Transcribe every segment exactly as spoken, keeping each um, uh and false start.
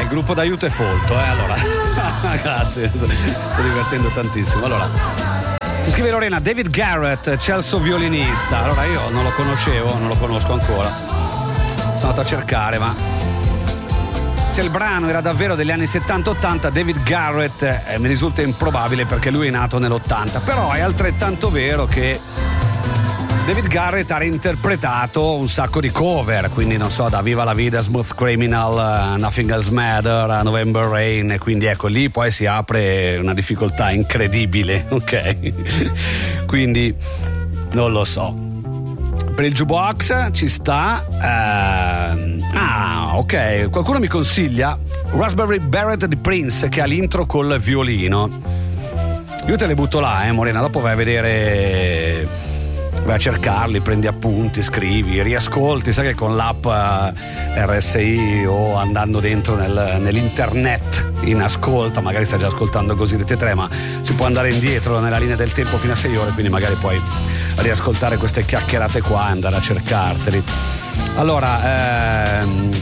gruppo d'aiuto è folto, eh, allora. Grazie, sto divertendo tantissimo. Allora, mi scrive Lorena, David Garrett, Celso violinista. Allora io non lo conoscevo, non lo conosco ancora. Sono andato a cercare, ma se il brano era davvero degli anni settanta ottanta, David Garrett eh, mi risulta improbabile perché lui è nato nell'ottanta. Però è altrettanto vero che David Garrett ha reinterpretato un sacco di cover, quindi non so, da Viva la Vida, Smooth Criminal, uh, Nothing Else Matter, uh, November Rain, e quindi ecco lì poi si apre una difficoltà incredibile, ok? Quindi non lo so. Per il jukebox ci sta uh, ah ok, qualcuno mi consiglia Raspberry Beret di Prince che ha l'intro col violino. Io te le butto là, eh Morena, dopo vai a vedere, vai a cercarli, prendi appunti, scrivi, riascolti, sai che con l'app R S I o andando dentro nel, nell'internet in ascolta, magari stai già ascoltando così Rete tre, ma si può andare indietro nella linea del tempo fino a sei ore, quindi magari puoi riascoltare queste chiacchierate qua e andare a cercarteli. Allora, ehm,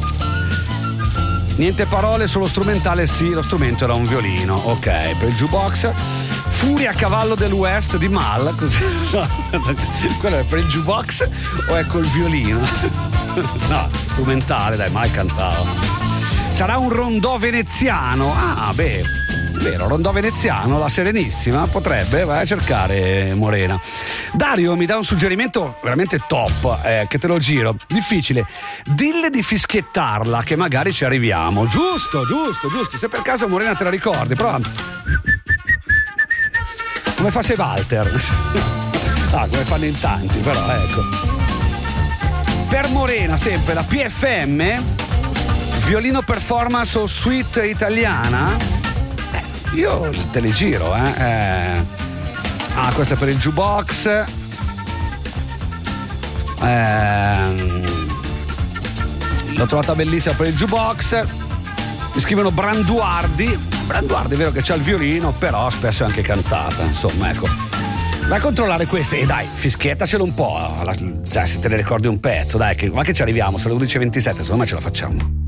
niente parole, solo strumentale, sì, lo strumento era un violino, ok. Per il jukebox, Furia a cavallo del West di Mal, così. No, quello è per il jukebox o è col violino? No, strumentale, dai, Mal cantava. Sarà un rondò veneziano? Ah, beh, vero, rondò veneziano, la Serenissima, potrebbe, vai a cercare Morena. Dario mi dà un suggerimento veramente top, eh, che te lo giro, difficile. Dille di fischiettarla, che magari ci arriviamo. Giusto, giusto, giusto, se per caso Morena te la ricordi, prova. Come fa Se Walter? Ah, come fanno in tanti, però ecco. Per Morena sempre la P F M, violino performance o suite italiana. Eh, io te le giro, eh. eh. Ah, questo è per il jukebox. Eh, l'ho trovata bellissima per il jukebox. Mi scrivono Branduardi. Branduardi è vero che c'ha il violino, però spesso è anche cantata, insomma, ecco. Vai a controllare queste e dai, fischiettacelo un po', cioè se te ne ricordi un pezzo, dai, che, ma che ci arriviamo, sono le undici e ventisette, secondo me ce la facciamo.